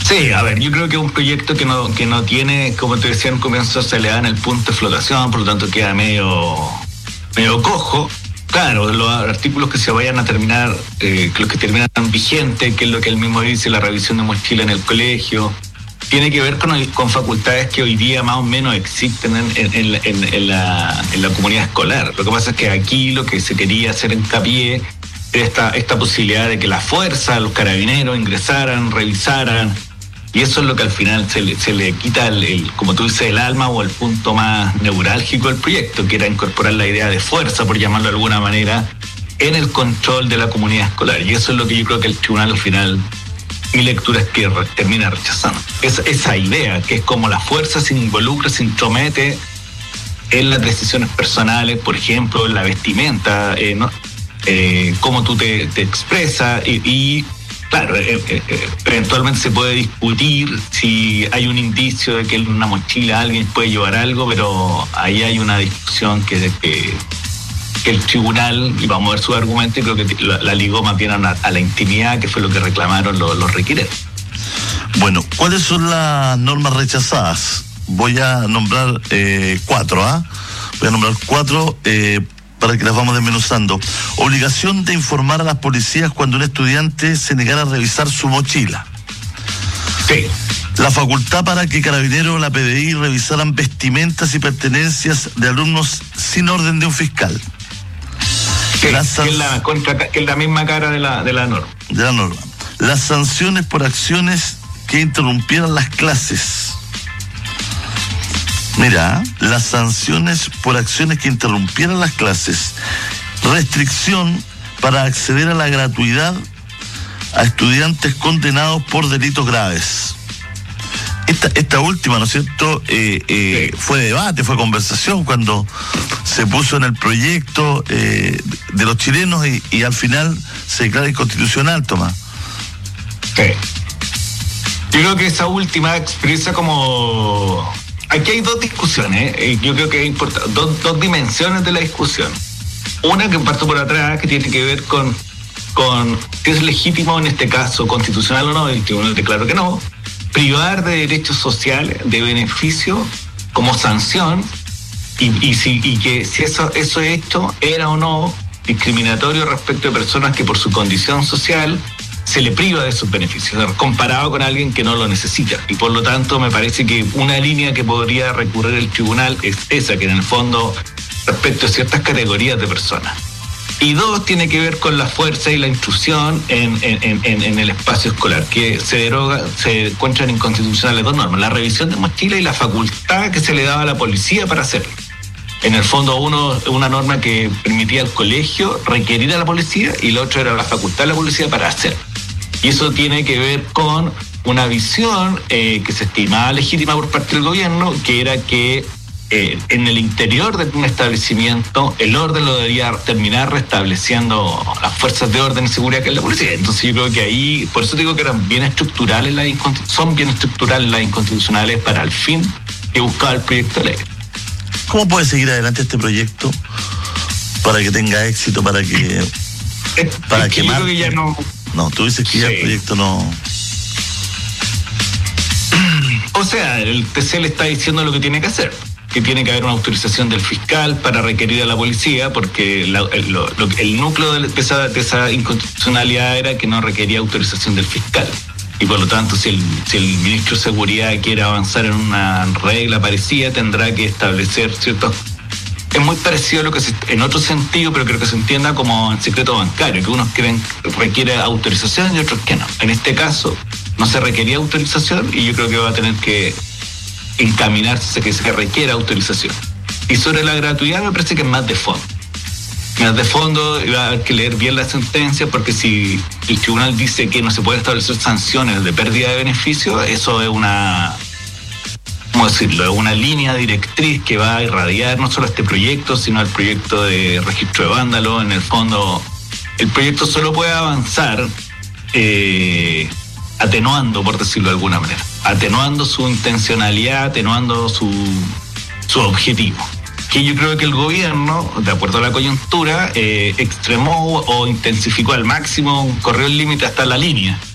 Sí, a ver, yo creo que es un proyecto que no tiene, como te decía en comienzo, se le da en el punto de flotación, por lo tanto queda medio cojo. Claro, los artículos que se vayan a terminar, los que terminan vigentes, que es lo que él mismo dice, la revisión de mochila en el colegio, tiene que ver con facultades que hoy día más o menos existen en la comunidad escolar. Lo que pasa es que aquí lo que se quería hacer hincapié era esta posibilidad de que la fuerza, los carabineros ingresaran, revisaran, y eso es lo que al final se le quita, como tú dices, el alma o el punto más neurálgico del proyecto, que era incorporar la idea de fuerza, por llamarlo de alguna manera, en el control de la comunidad escolar. Y eso es lo que yo creo que el tribunal al final, mi lectura es que termina rechazando. Esa idea, que es como la fuerza se involucra, se intromete en las decisiones personales, por ejemplo, en la vestimenta, ¿no? Cómo tú te expresas y claro, eventualmente se puede discutir si hay un indicio de que en una mochila alguien puede llevar algo, pero ahí hay una discusión que el tribunal, y vamos a ver su argumento, y creo que la ligó más bien a la intimidad, que fue lo que reclamaron los requirentes. Bueno, ¿cuáles son las normas rechazadas? Voy a nombrar 4, Voy a nombrar 4 para que las vamos desmenuzando. Obligación de informar a las policías cuando un estudiante se negara a revisar su mochila. Sí. La facultad para que Carabineros o la PDI revisaran vestimentas y pertenencias de alumnos sin orden de un fiscal. Sí, que es la misma cara de la norma. De la norma. Las sanciones por acciones que interrumpieran las clases. Mira, las sanciones por acciones que interrumpieran las clases. Restricción para acceder a la gratuidad a estudiantes condenados por delitos graves. Esta última, ¿no es cierto? Sí. Fue debate, fue conversación cuando se puso en el proyecto de los chilenos y al final se declara inconstitucional, Tomás. Sí. Yo creo que esa última expresa como... Aquí hay dos discusiones, yo creo que es importante, dos dimensiones de la discusión. Una que parto por atrás, que tiene que ver con qué es legítimo en este caso, constitucional o no, el tribunal declaró que no, privar de derechos sociales, de beneficio como sanción, y que si eso hecho era o no discriminatorio respecto de personas que por su condición social se le priva de sus beneficios, comparado con alguien que no lo necesita. Y por lo tanto me parece que una línea que podría recurrir el tribunal es esa, que en el fondo respecto a ciertas categorías de personas. Y dos, tiene que ver con la fuerza y la intrusión en el espacio escolar, que se encuentran inconstitucionales dos normas, la revisión de mochila y la facultad que se le daba a la policía para hacerlo. En el fondo una norma que permitía al colegio requerir a la policía y la otra era la facultad de la policía para hacerlo. Y eso tiene que ver con una visión que se estimaba legítima por parte del gobierno, que era que en el interior de un establecimiento el orden lo debería terminar restableciendo las fuerzas de orden y seguridad que es la policía. Entonces yo creo que ahí, por eso digo que eran bien estructurales son bien estructurales las inconstitucionales para el fin que buscaba el proyecto de ley. ¿Cómo puede seguir adelante este proyecto para que tenga éxito, para que yo creo que ya no... No, tú dices que ya el proyecto no... O sea, el TC le está diciendo lo que tiene que hacer, que tiene que haber una autorización del fiscal para requerir a la policía, porque el núcleo de esa inconstitucionalidad era que no requería autorización del fiscal. Y por lo tanto, si el ministro de Seguridad quiere avanzar en una regla parecida, tendrá que establecer ciertos... Es muy parecido a lo que en otro sentido, pero creo que se entienda como en secreto bancario, que unos creen que requiere autorización y otros que no. En este caso, no se requería autorización y yo creo que va a tener que encaminarse que se requiera autorización. Y sobre la gratuidad me parece que es más de fondo. Más de fondo va a haber que leer bien la sentencia, porque si el tribunal dice que no se pueden establecer sanciones de pérdida de beneficio, eso es ¿cómo decirlo? Es una línea directriz que va a irradiar no solo este proyecto, sino el proyecto de registro de vándalos. En el fondo, el proyecto solo puede avanzar atenuando, por decirlo de alguna manera, atenuando su intencionalidad, atenuando su objetivo. Que yo creo que el gobierno, de acuerdo a la coyuntura, extremó o intensificó al máximo, corrió el límite hasta la línea.